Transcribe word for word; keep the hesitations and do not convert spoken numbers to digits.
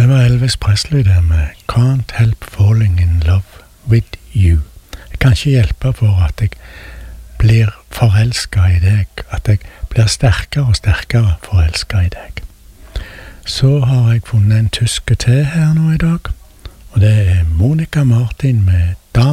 Det var Elvis Presley der med Can't Help Falling in Love with You. Jeg kan ikke hjelpe for at jeg blir forelsket i deg, at jeg blir sterkere og sterkere forelsket i deg. Så har jeg funnet en tyske til her nå i dag, og det er Monica Martin med